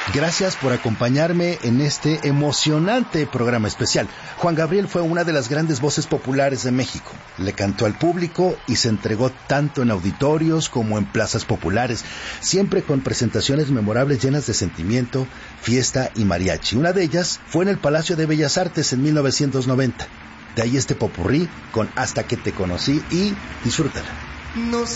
Gracias por acompañarme en este emocionante programa especial. Juan Gabriel fue una de las grandes voces populares de México. Le cantó al público y se entregó tanto en auditorios como en plazas populares, siempre con presentaciones memorables llenas de sentimiento, fiesta y mariachi. Una de ellas fue en el Palacio de Bellas Artes en 1990. De ahí este popurrí con Hasta que te conocí y disfrútala. No